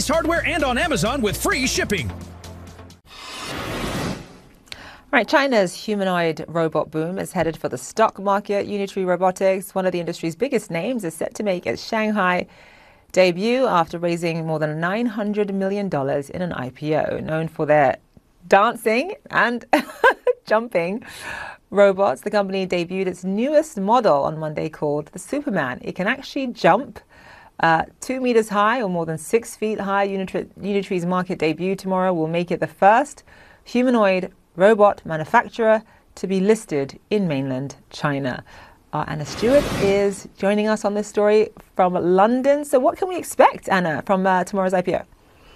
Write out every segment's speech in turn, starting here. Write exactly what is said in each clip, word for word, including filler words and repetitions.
latest hardware and on Amazon with free shipping. Right, China's humanoid robot boom is headed for the stock market. Unitree Robotics, one of the industry's biggest names, is set to make its Shanghai debut after raising more than nine hundred million dollars in an I P O. Known for their dancing and jumping robots, the company debuted its newest model on Monday called the Superman. It can actually jump uh, two meters high or more than six feet high. Unitree, Unitree's market debut tomorrow will make it the first humanoid robot manufacturer to be listed in mainland China. Uh, Anna Stewart is joining us on this story from London. So what can we expect, Anna, from uh, tomorrow's I P O?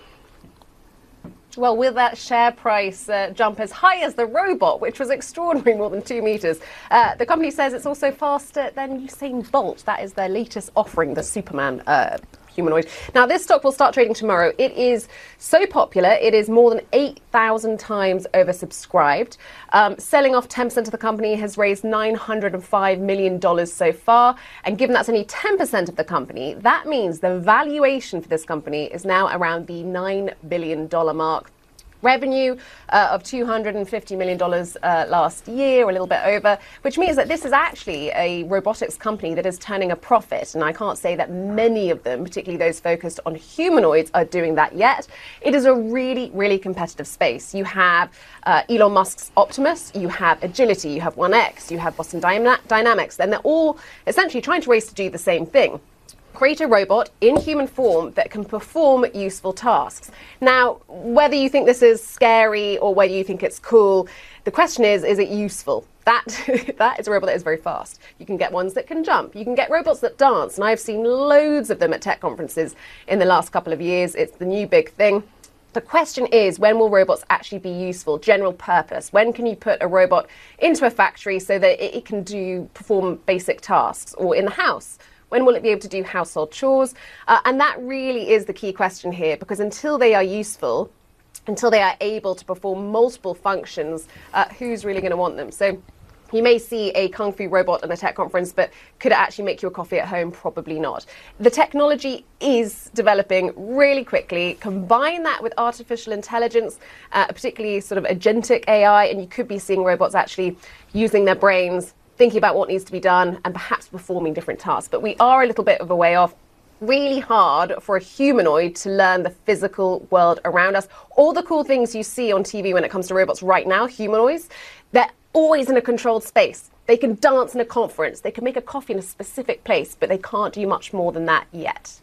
Well, will that share price uh, jump as high as the robot, which was extraordinary, more than two meters? Uh, the company says it's also faster than Usain Bolt. That is their latest offering, the Superman uh, humanoid. Now, this stock will start trading tomorrow. It is so popular, it is more than eight thousand times oversubscribed. Um, selling off ten percent of the company has raised nine hundred five million dollars so far. And given that's only ten percent of the company, that means the valuation for this company is now around the nine billion dollars mark. Revenue uh, of two hundred fifty million dollars uh, last year, a little bit over, which means that this is actually a robotics company that is turning a profit. And I can't say that many of them, particularly those focused on humanoids, are doing that yet. It is a really, really competitive space. You have uh, Elon Musk's Optimus, you have Agility, you have one X, you have Boston Dyna- Dynamics, and they're all essentially trying to race to do the same thing. Create a robot in human form that can perform useful tasks. Now, whether you think this is scary or whether you think it's cool, the question is, is it useful? That, that is a robot that is very fast. You can get ones that can jump. You can get robots that dance. And I've seen loads of them at tech conferences in the last couple of years. It's the new big thing. The question is, when will robots actually be useful, general purpose? When can you put a robot into a factory so that it, it can do perform basic tasks, or in the house? When will it be able to do household chores? Uh, and that really is the key question here, because until they are useful, until they are able to perform multiple functions, uh, who's really going to want them? So you may see a Kung Fu robot at a tech conference, but could it actually make you a coffee at home? Probably not. The technology is developing really quickly. Combine that with artificial intelligence, uh, particularly sort of agentic A I, and you could be seeing robots actually using their brains, thinking about what needs to be done, and perhaps performing different tasks. But we are a little bit of a way off. Really hard for a humanoid to learn the physical world around us. All the cool things you see on T V when it comes to robots right now, humanoids, they're always in a controlled space. They can dance in a conference. They can make a coffee in a specific place, but they can't do much more than that yet.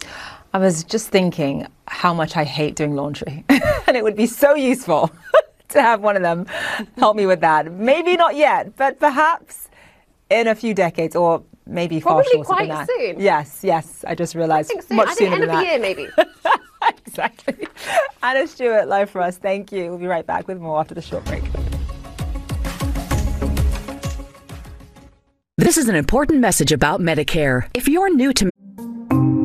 I was just thinking how much I hate doing laundry, and it would be so useful to have one of them help me with that. Maybe not yet, but perhaps in a few decades, or maybe far Probably shorter quite than that. soon. Yes, yes. I just realised I think soon. much I think sooner end than of the that. year, maybe. Exactly. Anna Stewart, live for us. Thank you. We'll be right back with more after the short break. This is an important message about Medicare. If you're new to